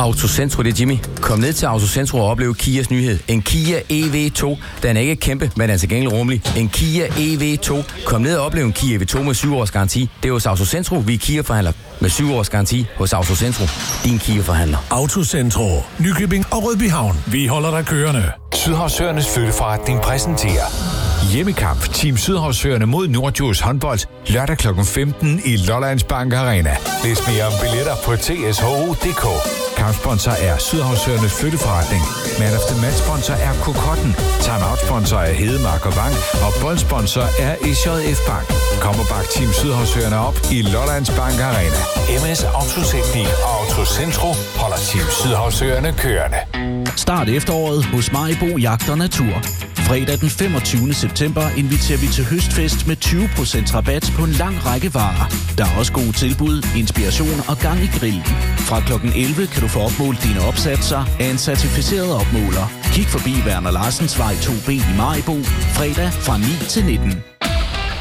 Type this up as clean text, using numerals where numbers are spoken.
Autocentro, det er Jimmy. Kom ned til Autocentro og opleve Kias nyhed. En Kia EV2. Den er ikke kæmpe, men den er til gengæld rummelig. En Kia EV2. Kom ned og opleve en Kia EV2 med 7 års garanti. Det er hos Autocentro, vi er Kia-forhandler. Med 7 års garanti hos Autocentro. Din Kia-forhandler. Autocentro. Nykøbing og Rødbyhavn. Vi holder dig kørende. Sydhavsøernes flytteforretning præsenterer hjemmekamp Team Sydhavsøerne mod Nordjurs håndbold lørdag kl. 15 i Lollands Bank Arena. Læs mere om billetter på tsho.dk. Kampsponsor er Sydhavsøernes flytteforretning. Man of the Match sponsor er Kokotten. Timeout sponsor er Hedemark og Bank. Og boldsponsor er SJF Bank. Kom og bak Team Sydhavsøerne op i Lollands Bank Arena. MS Autoteknik og Autocentro holder Team Sydhavsøerne kørende. Start efteråret hos Maribo Jagt og Natur. Fredag den 25. september inviterer vi til høstfest med 20% rabat på en lang række varer. Der er også gode tilbud, inspiration og gang i grillen. Fra kl. 11 kan du få opmålt dine opsatser af en certificeret opmåler. Kig forbi Werner Larsens vej 2B i Maribo, fredag fra 9 til 19.